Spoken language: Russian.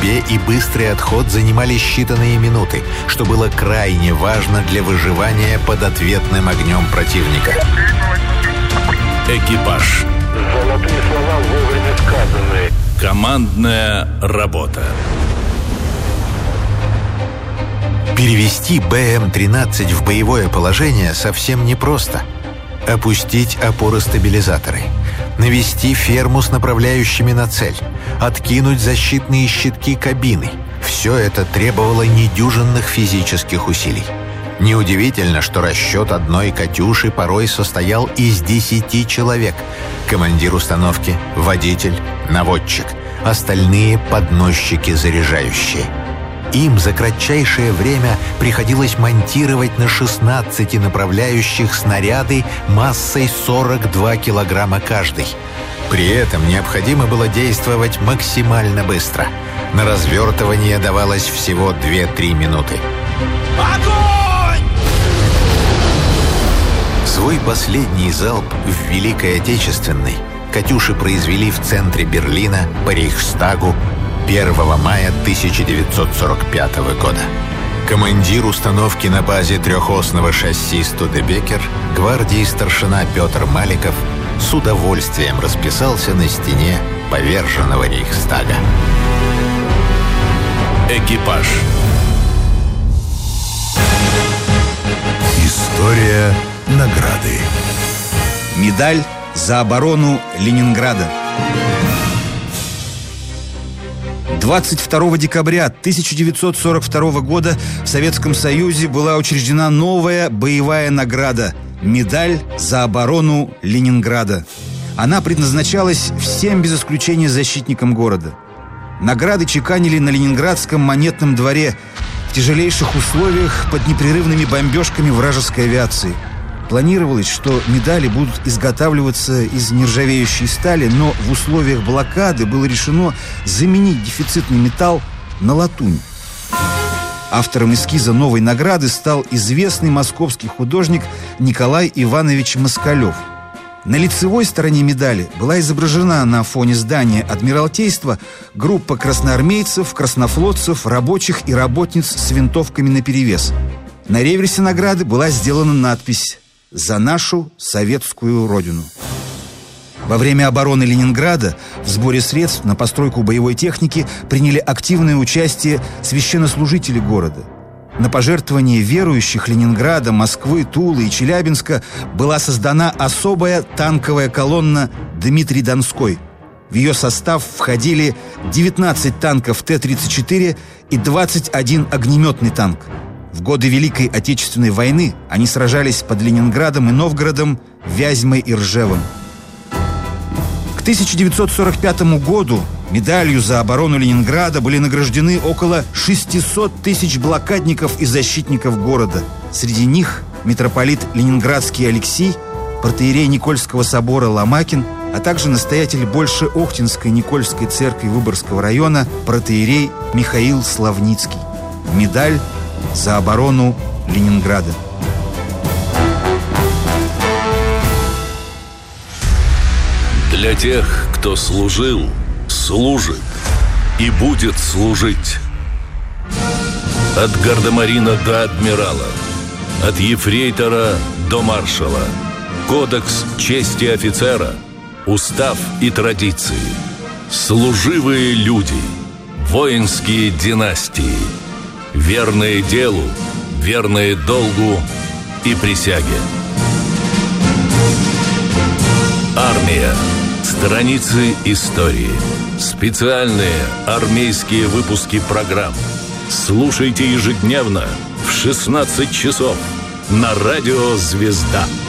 стрельбе и быстрый отход занимали считанные минуты, что было крайне важно для выживания под ответным огнем противника. Экипаж. Золотые слова вовремя сказаны. Командная работа. Перевести БМ-13 в боевое положение совсем непросто. Опустить опоростабилизаторы, навести ферму с направляющими на цель, откинуть защитные щитки кабины. Все это требовало недюжинных физических усилий. Неудивительно, что расчет одной «Катюши» порой состоял из 10 человек. Командир установки, водитель, наводчик, остальные подносчики заряжающие. Им за кратчайшее время приходилось монтировать на 16 направляющих снаряды массой 42 килограмма каждый. При этом необходимо было действовать максимально быстро. На развертывание давалось всего 2-3 минуты. Огонь! Свой последний залп в Великой Отечественной «Катюши» произвели в центре Берлина по Рейхстагу 1 мая 1945 года. Командир установки на базе трехосного шасси «Студебекер», гвардии старшина Петр Маликов, с удовольствием расписался на стене поверженного Рейхстага. Экипаж. История награды. Медаль за оборону Ленинграда. 22 декабря 1942 года в Советском Союзе была учреждена новая боевая награда «Медаль за оборону Ленинграда». Она предназначалась всем без исключения защитникам города. Награды чеканили на Ленинградском монетном дворе в тяжелейших условиях под непрерывными бомбежками вражеской авиации. Планировалось, что медали будут изготавливаться из нержавеющей стали, но в условиях блокады было решено заменить дефицитный металл на латунь. Автором эскиза новой награды стал известный московский художник Николай Иванович Москалев. На лицевой стороне медали была изображена на фоне здания Адмиралтейства группа красноармейцев, краснофлотцев, рабочих и работниц с винтовками наперевес. На реверсе награды была сделана надпись «За нашу советскую родину». Во время обороны Ленинграда в сборе средств на постройку боевой техники приняли активное участие священнослужители города. На пожертвование верующих Ленинграда, Москвы, Тулы и Челябинска была создана особая танковая колонна «Дмитрий Донской». В ее состав входили 19 танков Т-34 и 21 огнеметный танк. В годы Великой Отечественной войны они сражались под Ленинградом и Новгородом, Вязьмой и Ржевом. К 1945 году медалью за оборону Ленинграда были награждены около 600 тысяч блокадников и защитников города. Среди них митрополит ленинградский Алексий, протоиерей Никольского собора Ломакин, а также настоятель Больше-Охтинской Никольской церкви Выборгского района протоиерей Михаил Славницкий. Медаль за оборону Ленинграда. Для тех, кто служил, служит и будет служить. От гардемарина до адмирала, от ефрейтора до маршала. Кодекс чести офицера, устав и традиции. Служивые люди, воинские династии. Верные делу, верные долгу и присяге. Армия. Страницы истории. Специальные армейские выпуски программ. Слушайте ежедневно в 16 часов на радио «Звезда».